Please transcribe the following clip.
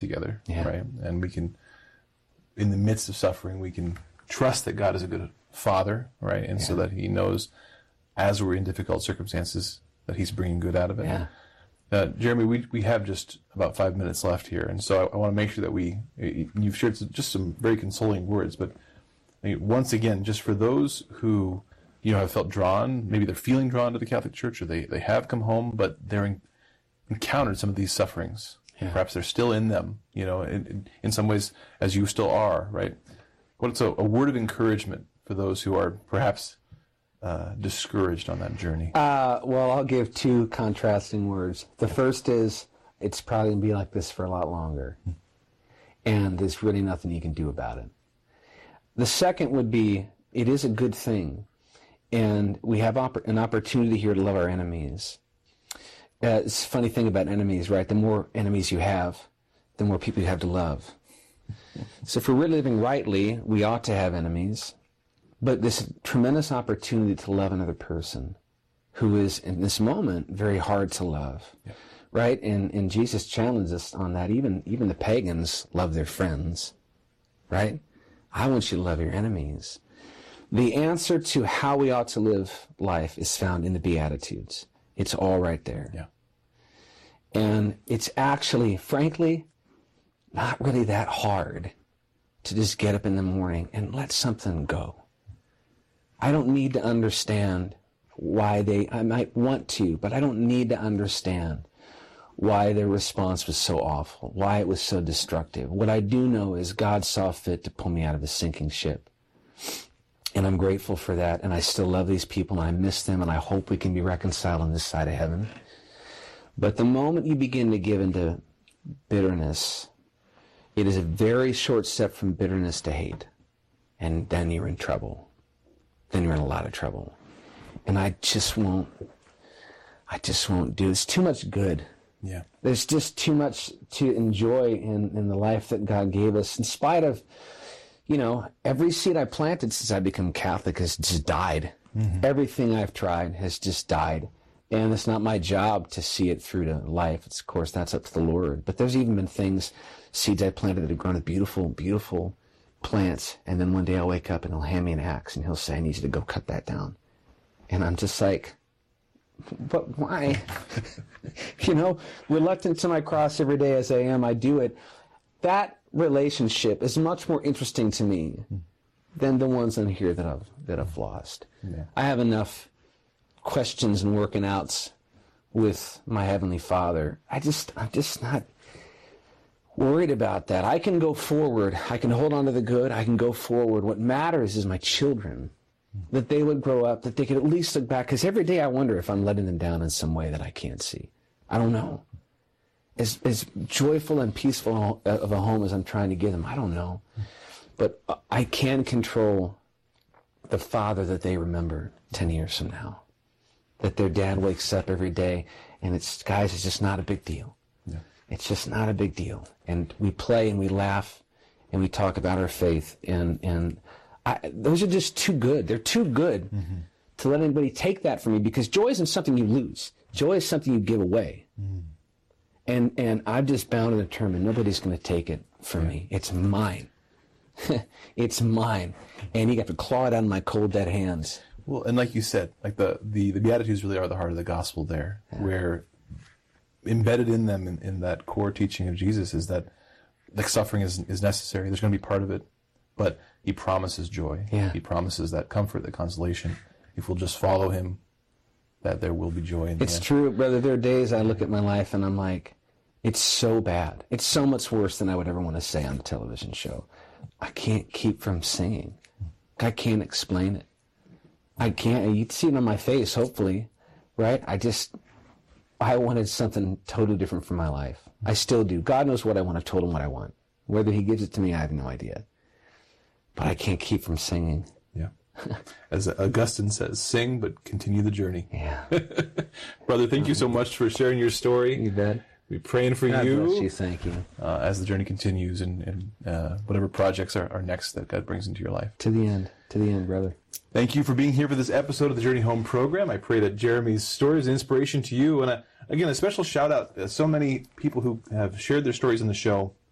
together, right? And we can, in the midst of suffering, we can trust that God is a good Father, right? And so that He knows, as we're in difficult circumstances, that He's bringing good out of it. Yeah. Jeremy, we have just about 5 minutes left here, and so I want to make sure that you've shared just some very consoling words, but once again, just for those who have felt drawn, maybe they're feeling drawn to the Catholic Church, or they have come home, but they're encountered some of these sufferings. Yeah. Perhaps they're still in them, in some ways, as you still are, right? What's a word of encouragement for those who are perhaps discouraged on that journey? Well, I'll give two contrasting words. The first is, it's probably going to be like this for a lot longer. And there's really nothing you can do about it. The second would be, it is a good thing. And we have an opportunity here to love our enemies. It's a funny thing about enemies, right? The more enemies you have, the more people you have to love. So if we're living rightly, we ought to have enemies. But this tremendous opportunity to love another person who is, in this moment, very hard to love, right? And Jesus challenges us on that. Even the pagans love their friends, right? I want you to love your enemies. The answer to how we ought to live life is found in the Beatitudes. It's all right there. Yeah. And it's actually, frankly, not really that hard to just get up in the morning and let something go. I don't need to understand why I might want to, but I don't need to understand why their response was so awful, why it was so destructive. What I do know is God saw fit to pull me out of a sinking ship. And I'm grateful for that, and I still love these people, and I miss them, and I hope we can be reconciled on this side of heaven. But the moment you begin to give into bitterness, it is a very short step from bitterness to hate. And then you're in trouble. Then you're in a lot of trouble. And I just won't do it. It's too much good. Yeah. There's just too much to enjoy in the life that God gave us, in spite of, every seed I planted since I became Catholic has just died. Mm-hmm. Everything I've tried has just died. And it's not my job to see it through to life. Of course, that's up to the Lord. But there's even been seeds I planted that have grown to beautiful, beautiful plants. And then one day I'll wake up and He'll hand me an axe and He'll say, I need you to go cut that down. And I'm just like, but why? Reluctant to my cross every day as I am, I do it. That relationship is much more interesting to me than the ones in here that I've lost. Yeah. I have enough questions and working outs with my Heavenly Father. I'm just not worried about that. I can go forward. I can hold on to the good. I can go forward. What matters is my children, that they would grow up, that they could at least look back. Because every day I wonder if I'm letting them down in some way that I can't see. I don't know. As joyful and peaceful of a home as I'm trying to give them, I don't know. But I can control the father that they remember 10 years from now. That their dad wakes up every day and it's just not a big deal. Yeah. It's just not a big deal. And we play and we laugh and we talk about our faith. And those are just too good. They're too good to let anybody take that from you, because joy isn't something you lose. Joy is something you give away. And I'm just bound and determined nobody's going to take it from me. It's mine. It's mine. And you have to claw it out of my cold, dead hands. Well, and like you said, like the Beatitudes really are the heart of the gospel there, where embedded in them, in that core teaching of Jesus, is that like suffering is necessary. There's going to be part of it, but He promises joy. Yeah. He promises that comfort, that consolation. If we'll just follow Him, that there will be joy in the It's end. true, brother. There are days I look at my life and I'm like, it's so bad. It's so much worse than I would ever want to say on a television show. I can't keep from singing. I can't explain it. I can't. You'd see it on my face, hopefully, right? I wanted something totally different from my life. I still do. God knows what I want. I've told Him what I want. Whether He gives it to me, I have no idea. But I can't keep from singing. Yeah. As Augustine says, sing, but continue the journey. Yeah. Brother, thank you so much for sharing your story. You bet. We're praying for God you. bless you. Thank you. As the journey continues and whatever projects are next that God brings into your life. To the end. To the end, brother. Thank you for being here for this episode of the Journey Home program. I pray that Jeremy's story is an inspiration to you. And again, a special shout out to so many people who have shared their stories in the show.